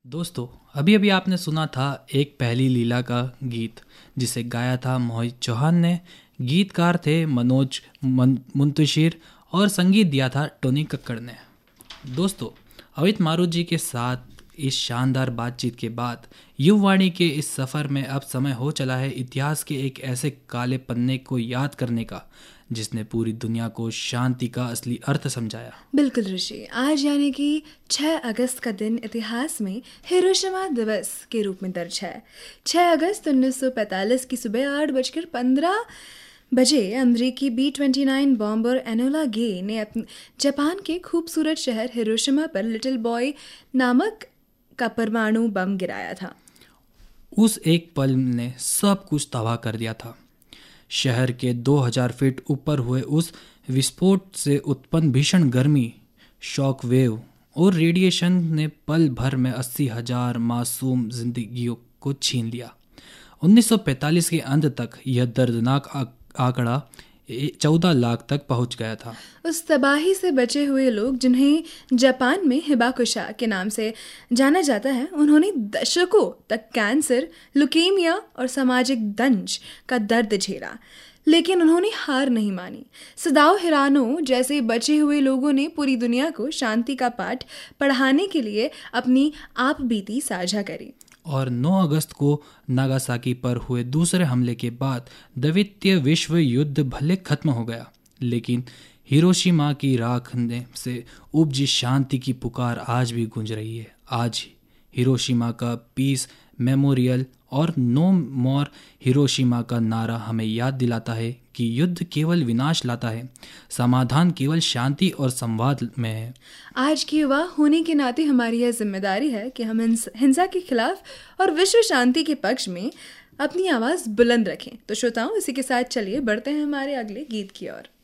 दोस्तों, अभी अभी आपने सुना था एक पहली लीला का गीत जिसे गाया था मोहित चौहान ने। गीतकार थे मनोज मुंतशिर और संगीत दिया था टोनी कक्कड़ ने। दोस्तों, अमित मारूत जी के साथ इस शानदार बातचीत के बाद युववाणी के इस सफ़र में अब समय हो चला है इतिहास के एक ऐसे काले पन्ने को याद करने का जिसने पूरी दुनिया को शांति का असली अर्थ समझाया। बिल्कुल ऋषि, आज यानी कि 6 अगस्त का दिन इतिहास में हिरोशिमा दिवस के रूप में दर्ज है। 6 अगस्त 1945 की सुबह 8:15 बजे अमेरिकी B-29 बॉम्बर एनोला गे ने जापान के खूबसूरत शहर हिरोशिमा पर लिटिल बॉय नामक का परमाणु बम गिराया था। उस एक पल ने सब कुछ तबाह कर दिया था। शहर के 2000 फीट ऊपर हुए उस विस्फोट से उत्पन्न भीषण गर्मी, शॉक वेव और रेडिएशन ने पल भर में 80,000 मासूम जिंदगियों को छीन लिया। 1945 के अंत तक यह दर्दनाक आंकड़ा 14 लाख तक पहुंच गया था। उस तबाही से बचे हुए लोग, जिन्हें जापान में हिबाकुशा के नाम से जाना जाता है, उन्होंने दशकों तक कैंसर, ल्यूकेमिया और सामाजिक दंश का दर्द झेला, लेकिन उन्होंने हार नहीं मानी। सदाओ हिरानो जैसे बचे हुए लोगों ने पूरी दुनिया को शांति का पाठ पढ़ाने के लिए अपनी आप बीती साझा करी। और 9 अगस्त को नागासाकी पर हुए दूसरे हमले के बाद द्वितीय विश्व युद्ध भले खत्म हो गया, लेकिन हिरोशिमा की राख से उपजी शांति की पुकार आज भी गूंज रही है। आज हिरोशिमा का पीस मेमोरियल और नो मोर हिरोशिमा का नारा हमें याद दिलाता है कि युद्ध केवल विनाश लाता है, समाधान केवल शांति और संवाद में है। आज के युवा होने के नाते हमारी यह जिम्मेदारी है कि हम हिंसा के खिलाफ और विश्व शांति के पक्ष में अपनी आवाज़ बुलंद रखें। तो श्रोताओं, इसी के साथ चलिए बढ़ते हैं हमारे अगले गीत की ओर।